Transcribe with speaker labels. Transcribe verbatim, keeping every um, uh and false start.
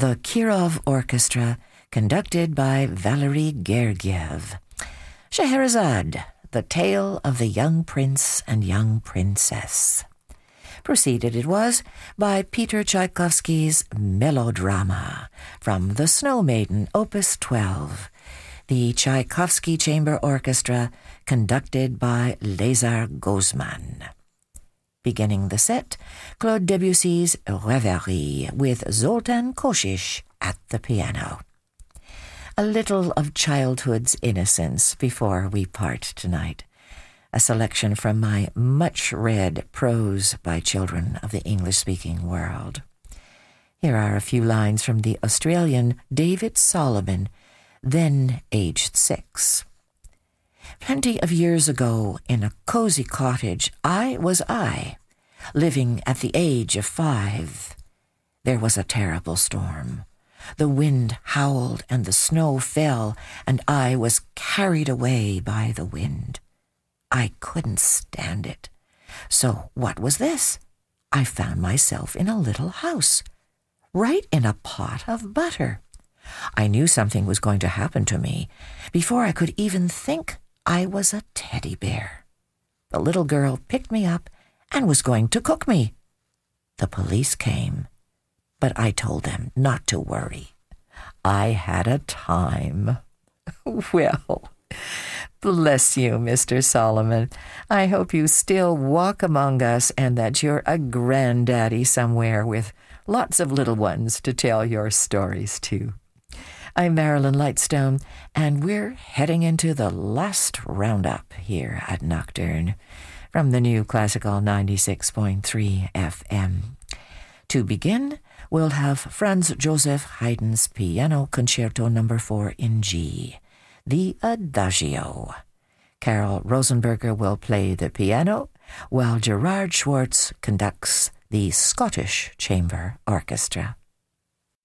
Speaker 1: the Kirov Orchestra, conducted by Valery Gergiev. Scheherazade, the tale of the young prince and young princess. Preceded, it was, by Peter Tchaikovsky's Melodrama from The Snow Maiden, Opus twelve, the Tchaikovsky Chamber Orchestra, conducted by Lazar Gozman. Beginning the set, Claude Debussy's Rêverie with Zoltan Kosich at the piano. A little of childhood's innocence before we part tonight. A selection from my much-read Prose by Children of the English-speaking world. Here are a few lines from the Australian David Solomon, then aged six. Plenty of years ago, in a cozy cottage, I was I, living at the age of five. There was a terrible storm. The wind howled and the snow fell, and I was carried away by the wind. I couldn't stand it. So what was this? I found myself in a little house, right in a pot of butter. I knew something was going to happen to me. Before I could even think, I was a teddy bear. The little girl picked me up and was going to cook me. The police came, but I told them not to worry. I had a time. Well, bless you, Mister Solomon. I hope you still walk among us and that you're a granddaddy somewhere with lots of little ones to tell your stories to. I'm Marilyn Lightstone, and we're heading into the last roundup here at Nocturne from the new Classical ninety-six point three F M. To begin, we'll have Franz Joseph Haydn's Piano Concerto Number four in G, the Adagio. Carol Rosenberger will play the piano, while Gerard Schwartz conducts the Scottish Chamber Orchestra.